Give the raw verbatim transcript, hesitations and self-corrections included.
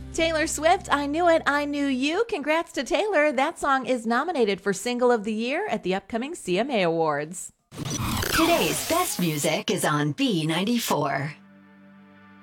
Taylor Swift, I Knew It, I Knew You. Congrats to Taylor. That song is nominated for Single of the Year at the upcoming C M A Awards. Today's best music is on B ninety-four.